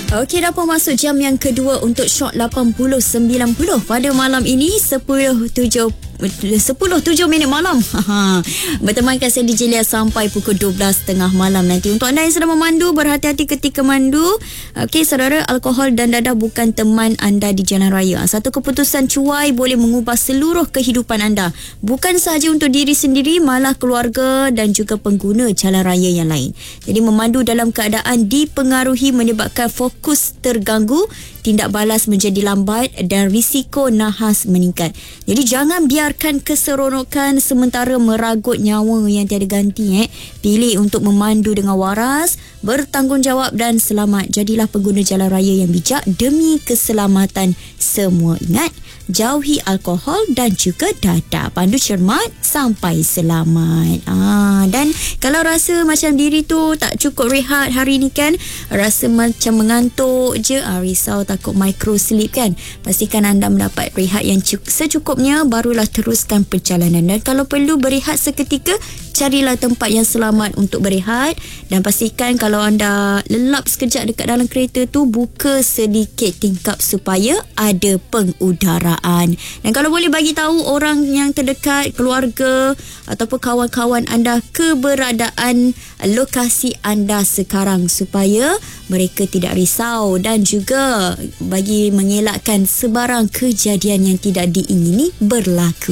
Okey, dah pun masuk jam yang kedua untuk Shot 80-90 pada malam ini 10:07 malam. Bertemankan saya DJ Lia sampai pukul 12.30 malam nanti. Untuk anda yang sedang memandu, berhati-hati ketika mandu. Okey, saudara, alkohol dan dadah bukan teman anda di jalan raya. Satu keputusan cuai boleh mengubah seluruh kehidupan anda. Bukan sahaja untuk diri sendiri, malah keluarga dan juga pengguna jalan raya yang lain. Jadi memandu dalam keadaan dipengaruhi menyebabkan fokus terganggu, tindak balas menjadi lambat dan risiko nahas meningkat. Jadi jangan biarkan keseronokan sementara meragut nyawa yang tiada ganti. Pilih untuk memandu dengan waras, bertanggungjawab dan selamat. Jadilah pengguna jalan raya yang bijak demi keselamatan semua. Ingat, jauhi alkohol dan juga dadah. Pandu cermat sampai selamat. Dan kalau rasa macam diri tu tak cukup rehat hari ni kan, rasa macam mengantuk je, risau takut micro sleep kan, pastikan anda mendapat rehat yang secukupnya, barulah teruskan perjalanan. Dan kalau perlu berehat seketika, carilah tempat yang selamat untuk berehat. Dan pastikan kalau anda lelap sekejap dekat dalam kereta tu, buka sedikit tingkap supaya ada pengudaraan. Dan kalau boleh bagi tahu orang yang terdekat, keluarga ataupun kawan-kawan anda keberadaan lokasi anda sekarang supaya mereka tidak risau, dan juga bagi mengelakkan sebarang kejadian yang tidak diingini berlaku.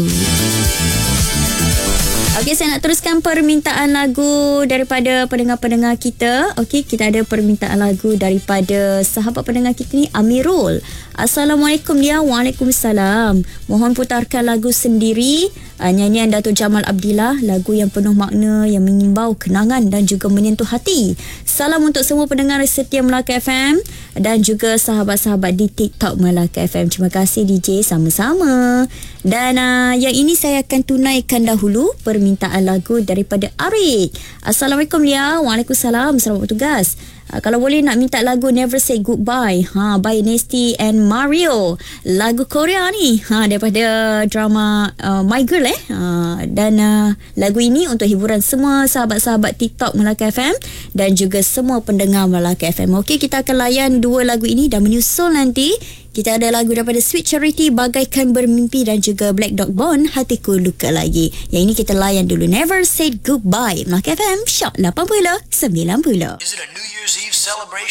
Okey, saya nak teruskan permintaan lagu daripada pendengar-pendengar kita. Okey, kita ada permintaan lagu daripada sahabat pendengar kita ni, Amirul. Assalamualaikum dia. Waalaikumsalam. Mohon putarkan lagu Sendiri, nyanyian Dato' Jamal Abdillah, lagu yang penuh makna, yang mengimbau kenangan dan juga menyentuh hati. Salam untuk semua pendengar setia Melaka FM dan juga sahabat-sahabat di TikTok Melaka FM. Terima kasih DJ, sama-sama. Dan yang ini saya akan tunaikan dahulu permintaan lagu daripada Arik. Assalamualaikum Lia. Waalaikumsalam. Selamat bertugas. Kalau boleh nak minta lagu Never Say Goodbye by Nasty and Mario, lagu Korea ni daripada drama My Girl dan lagu ini untuk hiburan semua sahabat-sahabat TikTok Melaka FM dan juga semua pendengar Melaka FM. Okey, kita akan layan dua lagu ini dan menyusul nanti kita ada lagu daripada Sweet Charity, Bagaikan Bermimpi, dan juga Black Dog Bone, Hatiku Luka Lagi. Yang ini kita layan dulu, Never Say Goodbye. Melaka FM, Shot 80-90. Is it a New Year's Eve celebration?